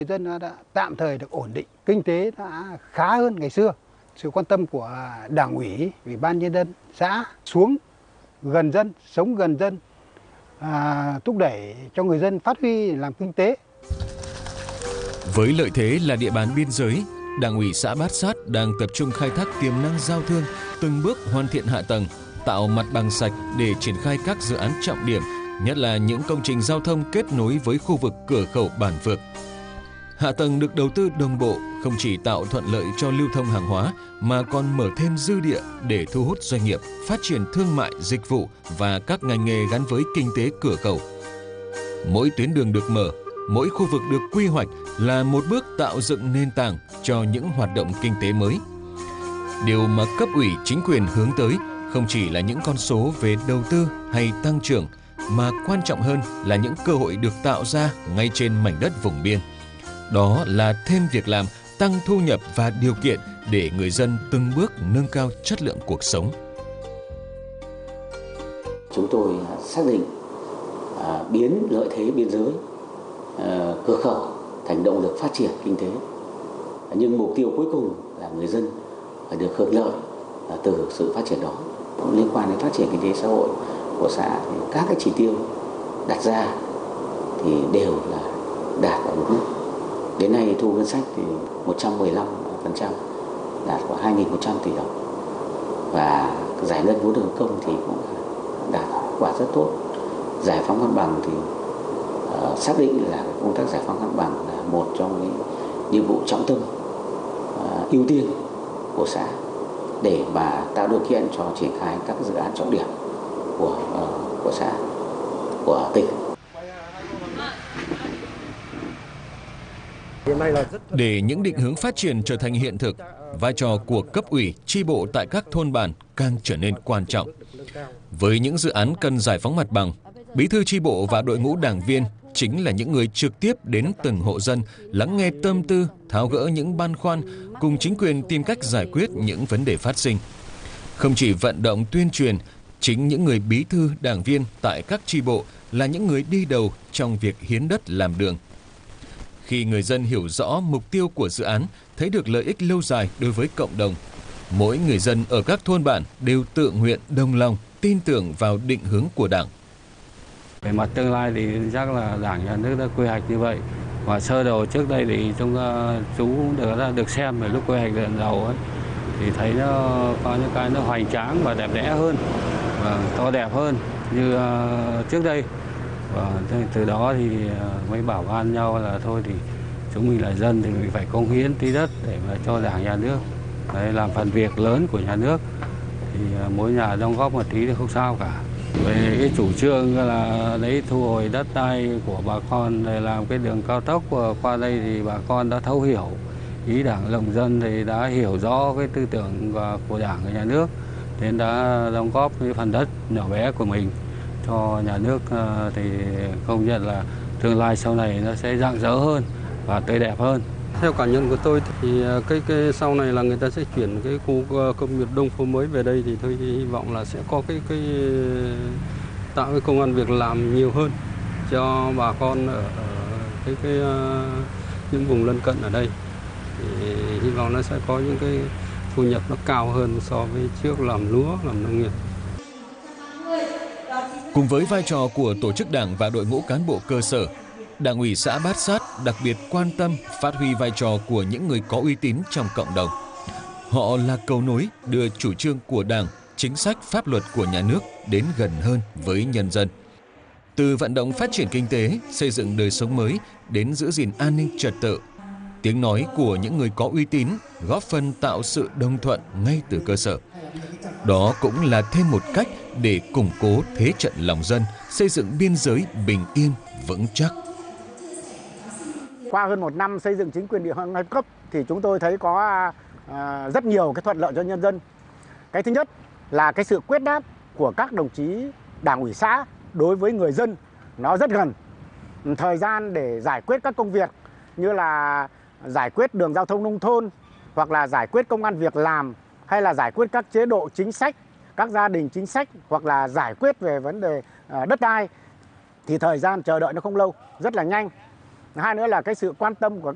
Người dân đã tạm thời được ổn định, kinh tế đã khá hơn ngày xưa. Sự quan tâm của Đảng ủy, Ủy ban nhân dân xã xuống gần dân, sống gần dân, thúc đẩy cho người dân phát huy làm kinh tế. Với lợi thế là địa bàn biên giới, Đảng ủy xã Bát Sát đang tập trung khai thác tiềm năng giao thương, từng bước hoàn thiện hạ tầng, tạo mặt bằng sạch để triển khai các dự án trọng điểm, nhất là những công trình giao thông kết nối với khu vực cửa khẩu Bản Vược. Hạ tầng được đầu tư đồng bộ không chỉ tạo thuận lợi cho lưu thông hàng hóa mà còn mở thêm dư địa để thu hút doanh nghiệp, phát triển thương mại, dịch vụ và các ngành nghề gắn với kinh tế cửa khẩu. Mỗi tuyến đường được mở, mỗi khu vực được quy hoạch là một bước tạo dựng nền tảng cho những hoạt động kinh tế mới. Điều mà cấp ủy chính quyền hướng tới không chỉ là những con số về đầu tư hay tăng trưởng, mà quan trọng hơn là những cơ hội được tạo ra ngay trên mảnh đất vùng biên. Đó là thêm việc làm, tăng thu nhập và điều kiện để người dân từng bước nâng cao chất lượng cuộc sống. Chúng tôi xác định biến lợi thế biên giới, cửa khẩu thành động lực phát triển kinh tế. Nhưng mục tiêu cuối cùng là người dân phải được hưởng lợi từ sự phát triển đó. Liên quan đến phát triển kinh tế xã hội của xã thì các cái chỉ tiêu đặt ra thì đều là đạt ở mức. Đến nay thu ngân sách thì 115%, đạt khoảng 2.100 tỷ đồng. Và giải ngân vốn đầu công thì cũng đạt quả rất tốt. Giải phóng mặt bằng thì xác định là công tác giải phóng mặt bằng là một trong những nhiệm vụ trọng tâm, ưu tiên của xã để mà tạo điều kiện cho triển khai các dự án trọng điểm của xã, của tỉnh. Để những định hướng phát triển trở thành hiện thực, vai trò của cấp ủy, chi bộ tại các thôn bản càng trở nên quan trọng. Với những dự án cần giải phóng mặt bằng, bí thư chi bộ và đội ngũ đảng viên chính là những người trực tiếp đến từng hộ dân, lắng nghe tâm tư, tháo gỡ những băn khoăn, cùng chính quyền tìm cách giải quyết những vấn đề phát sinh. Không chỉ vận động tuyên truyền, chính những người bí thư đảng viên tại các chi bộ là những người đi đầu trong việc hiến đất làm đường. Khi người dân hiểu rõ mục tiêu của dự án, thấy được lợi ích lâu dài đối với cộng đồng, mỗi người dân ở các thôn bản đều tự nguyện đồng lòng, tin tưởng vào định hướng của Đảng. Về mặt tương lai thì chắc là Đảng, Nhà nước đã quy hoạch như vậy. Và sơ đồ trước đây thì chú cũng được xem về lúc quy hoạch lần đầu ấy, thì thấy nó có những cái nó hoành tráng và đẹp đẽ hơn, và to đẹp hơn như trước đây. Và từ đó thì mới bảo ban nhau là thôi thì chúng mình là dân thì mình phải cống hiến tí đất để mà cho Đảng, Nhà nước. Đấy, làm phần việc lớn của nhà nước thì mỗi nhà đóng góp một tí thì không sao cả. Về cái chủ trương là lấy thu hồi đất đai của bà con để làm cái đường cao tốc qua đây thì bà con đã thấu hiểu ý Đảng, lòng dân, thì đã hiểu rõ cái tư tưởng của Đảng và Nhà nước, nên đã đóng góp cái phần đất nhỏ bé của mình cho nhà nước, thì công nhận là tương lai sau này nó sẽ rạng rỡ hơn và tươi đẹp hơn. Theo cảm nhận của tôi thì cái sau này là người ta sẽ chuyển cái khu công nghiệp Đông Phố mới về đây, thì tôi hy vọng là sẽ có cái tạo cái công ăn việc làm nhiều hơn cho bà con ở những vùng lân cận ở đây. Thì hy vọng nó sẽ có những cái thu nhập nó cao hơn so với trước làm lúa, làm nông nghiệp. Cùng với vai trò của tổ chức Đảng và đội ngũ cán bộ cơ sở, Đảng ủy xã Bát Sát đặc biệt quan tâm phát huy vai trò của những người có uy tín trong cộng đồng. Họ là cầu nối đưa chủ trương của Đảng, chính sách pháp luật của nhà nước đến gần hơn với nhân dân. Từ vận động phát triển kinh tế, xây dựng đời sống mới đến giữ gìn an ninh trật tự, tiếng nói của những người có uy tín góp phần tạo sự đồng thuận ngay từ cơ sở. Đó cũng là thêm một cách để củng cố thế trận lòng dân, xây dựng biên giới bình yên, vững chắc. Qua hơn một năm xây dựng chính quyền địa phương các cấp thì chúng tôi thấy có rất nhiều cái thuận lợi cho nhân dân. Cái thứ nhất là cái sự quyết đáp của các đồng chí Đảng ủy xã đối với người dân nó rất gần. Thời gian để giải quyết các công việc như là giải quyết đường giao thông nông thôn, hoặc là giải quyết công ăn việc làm, hay là giải quyết các chế độ chính sách, các gia đình chính sách, hoặc là giải quyết về vấn đề đất đai, thì thời gian chờ đợi nó không lâu, rất là nhanh. Hai nữa là cái sự quan tâm của